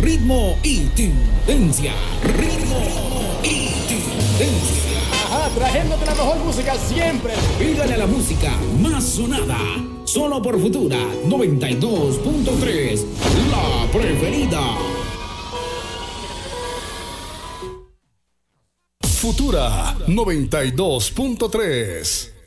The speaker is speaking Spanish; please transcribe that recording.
ritmo y tendencia. Ritmo y tendencia. Ajá, trayéndote la mejor música siempre. Pídale a la música más sonada. Solo por Futura 92.3. La preferida. Futura 92.3.